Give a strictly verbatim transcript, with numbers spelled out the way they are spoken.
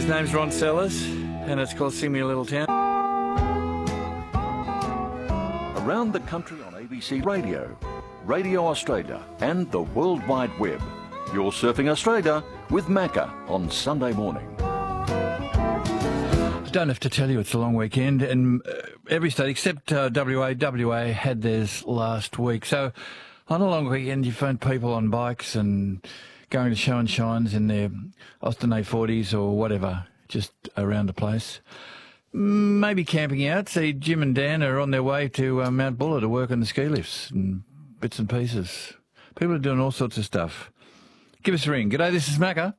name's Ron Sellers, and it's called Sing Me a Little Town. Around the country on A B C Radio, Radio Australia and the World Wide Web. You're Surfing Australia with Macca on Sunday morning. I don't have to tell you it's a long weekend, and uh, every state except uh, W A. W A had theirs last week. So on a long weekend, you find people on bikes and going to show and shines in their Austin A forties or whatever, just around the place. Maybe camping out. See, Jim and Dan are on their way to uh, Mount Buller to work on the ski lifts and bits and pieces. People are doing all sorts of stuff. Give us a ring. G'day, this is Macca.